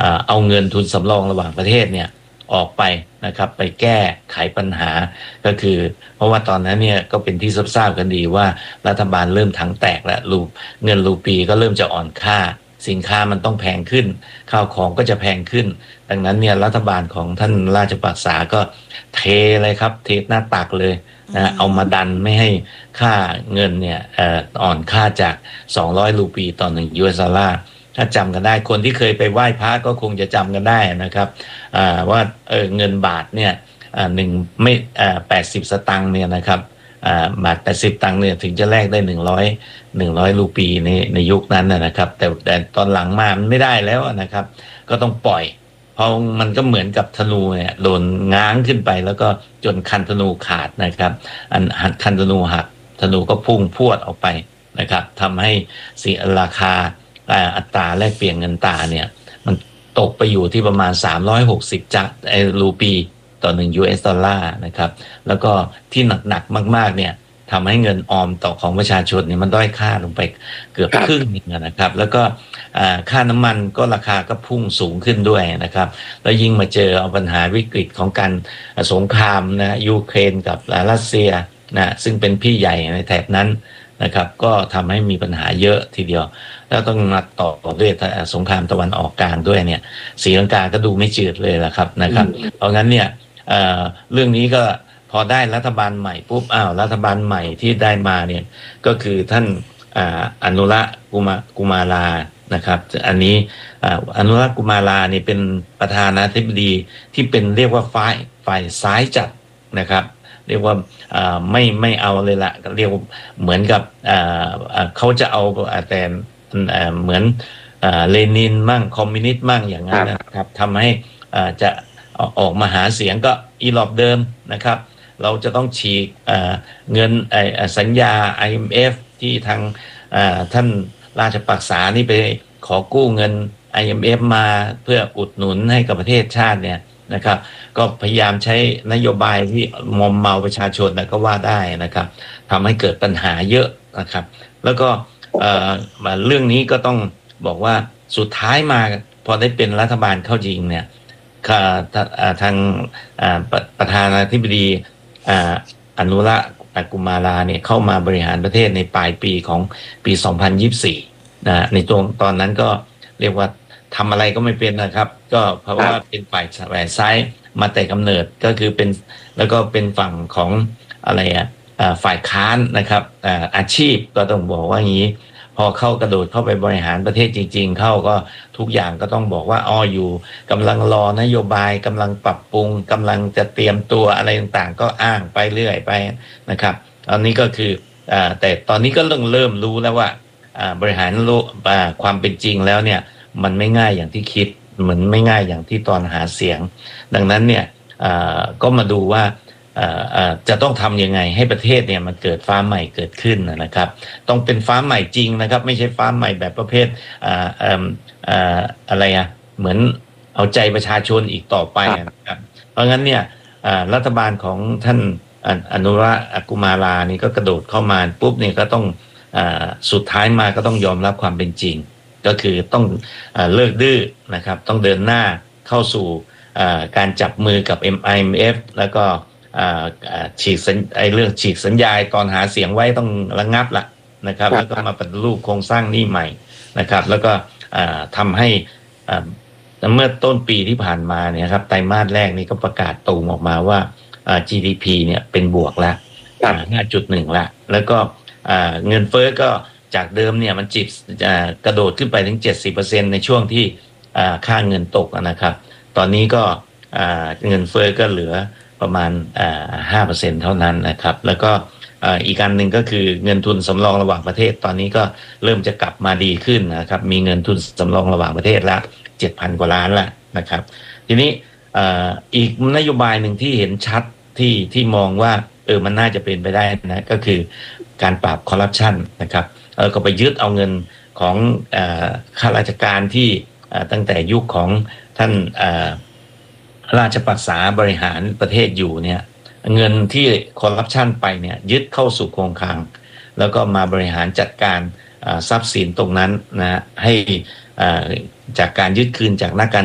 เอาเงินทุนสำรองระหว่างประเทศเนี่ยออกไปนะครับไปแก้ไขปัญหาก็คือเพราะว่าตอนนั้นเนี่ยก็เป็นที่ทราบกันดีว่ารัฐบาลเริ่มถังแตกแล้วเงินรูปีก็เริ่มจะอ่อนค่าสินค้ามันต้องแพงขึ้นข้าวของก็จะแพงขึ้นดังนั้นเนี่ยรัฐบาลของท่านราชปักษาก็เทเลยครับเทหน้าตักเลยนะเอามาดันไม่ให้ค่าเงินเนี่ยอ่อนค่าจาก200รูปีต่อ1 US ดอลลาร์ถ้าจำกันได้คนที่เคยไปไหว้พระก็คงจะจำกันได้นะครับว่าเงินบาทเนี่ยหนึ่งไม่80 สตางค์เนี่ยนะครับบาท80 ตังค์เนี่ยถึงจะแลกได้100รูปีในยุคนั้นนะครับแต่ตอนหลังมามันไม่ได้แล้วนะครับก็ต้องปล่อยเพราะมันก็เหมือนกับธนูเนี่ยโดนง้างขึ้นไปแล้วก็จนคันธนูขาดนะครับคันธนูหักธนูก็พุ่งพรวดออกไปนะครับทำให้ราคาอัตราแลกเปลี่ยนเงินตราเนี่ยมันตกไปอยู่ที่ประมาณ360รูปีต่อ1 US ดอลลาร์นะครับแล้วก็ที่หนักๆมากๆเนี่ยทำให้เงินออมต่อของประชาชนเนี่ยมันด้อยค่าลงไปเกือบครึ่งนึงนะครับแล้วก็ค่าน้ำมันก็ราคาก็พุ่งสูงขึ้นด้วยนะครับแล้วยิ่งมาเจอเอาปัญหาวิกฤตของการสงครามนะยูเครนกับรัสเซียนะซึ่งเป็นพี่ใหญ่ในแถบนั้นนะครับก็ทำให้มีปัญหาเยอะทีเดียวแล้วต้องมาต่อด้วยสงครามตะวันออกกลางด้วยเนี่ยศรีลังกาก็ดูไม่จืดเลยละครับนะครับเพราะงั้นเนี่ยเรื่องนี้ก็พอได้รัฐบาลใหม่ปุ๊บรัฐบาลใหม่ที่ได้มาเนี่ยก็คือท่านอนุรักษ์กุมาลานะครับอันนี้อนุรักษ์กุมาลานี่เป็นประธานาธิบดีที่เป็นเรียกว่าฝ่ายซ้ายจัดนะครับเรียกว่าไม่เอาเลยละเรียกว่าเหมือนกับเขาจะเอาแต่เหมือนเลนินมั่งคอมมิวนิสต์มั่งอย่างนั้นนะครับทำให้จะออกมาหาเสียงก็อีหลอบเดิมนะครับเราจะต้องฉีกเงินสัญญา IMF ที่ทางท่านราชปักษานี่ไปขอกู้เงิน IMF มาเพื่ออุดหนุนให้กับประเทศชาติเนี่ยนะครับก็พยายามใช้นโยบายที่มอมเมาประชาชนนะก็ว่าได้นะครับทำให้เกิดปัญหาเยอะนะครับแล้วก็เรื่องนี้ก็ต้องบอกว่าสุดท้ายมาพอได้เป็นรัฐบาลเข้าจริงเนี่ยทางประธานาธิบดีอนุรักษ์กุมาลาเนี่ยเข้ามาบริหารประเทศในปลายปีของปี2024นะในตอนนั้นก็เรียกว่าทำอะไรก็ไม่เป็นนะครับก็เพราะว่าเป็นฝ่ายซ้ายมาแต่กำเนิดก็คือเป็นแล้วก็เป็นฝั่งของอะไรฝ่ายค้านนะครับอาชีพก็ต้องบอกว่างี้พอเข้ากระโดดเข้าไปบริหารประเทศจริงๆเข้าก็ทุกอย่างก็ต้องบอกว่าอยู่กำลังรอนโยบายกำลังปรับปรุงกำลังจะเตรียมตัวอะไรต่างๆก็อ้างไปเรื่อยไปนะครับตอนนี้ก็คือแต่ตอนนี้ก็เริ่มรู้แล้วว่าบริหารโลกความเป็นจริงแล้วเนี่ยมันไม่ง่ายอย่างที่คิดเหมือนไม่ง่ายอย่างที่ตอนหาเสียงดังนั้นเนี่ยก็มาดูว่าจะต้องทำยังไงให้ประเทศเนี่ยมันเกิดฟ้าใหม่เกิดขึ้นนะครับต้องเป็นฟ้าใหม่จริงนะครับไม่ใช่ฟ้าใหม่แบบประเภทอะไรเหมือนเอาใจประชาชนอีกต่อไปนะครับเพราะงั้นเนี่ยรัฐบาลของท่านอนุรักษ์กุมาลานี่ก็กระโดดเข้ามาปุ๊บเนี่ยก็ต้องสุดท้ายมาก็ต้องยอมรับความเป็นจริงก็คือต้องเลิกดื้อนะครับต้องเดินหน้าเข้าสู่การจับมือกับ IMF แล้วก็เรื่องฉีกสัญญาตอนหาเสียงไว้ต้องระงับละนะครับแล้วก็มาปฏิรูปโครงสร้างหนี้ใหม่นะครับแล้วก็ทำให้เมื่อต้นปีที่ผ่านมาเนี่ยครับไตรมาสแรกนี้ก็ประกาศตูมออกมาว่าGDP เนี่ยเป็นบวกแล้ว5.1 แล้วก็เงินเฟ้อก็จากเดิมเนี่ยมันกระโดดขึ้นไปถึง 70% ในช่วงที่ค่าเงินตกนะครับตอนนี้ก็เงินเฟ้อก็เหลือประมาณ5% เท่านั้นนะครับแล้วก็อีกอันหนึ่งก็คือเงินทุนสำรองระหว่างประเทศตอนนี้ก็เริ่มจะกลับมาดีขึ้นนะครับมีเงินทุนสำรองระหว่างประเทศละ 7,000 กว่าล้านละนะครับทีนี้อีกนโยบายหนึ่งที่เห็นชัดที่มองว่ามันน่าจะเป็นไปได้นะก็คือการปราบคอร์รัปชันนะครับก็ไปยึดเอาเงินของข้าราชการที่ตั้งแต่ยุคของท่านราชปักษาบริหารประเทศอยู่เนี่ยเงินที่คอร์รัปชันไปเนี่ยยึดเข้าสู่โครงคลังแล้วก็มาบริหารจัดการทรัพย์สินตรงนั้นนะให้จากการยึดคืนจากนักการ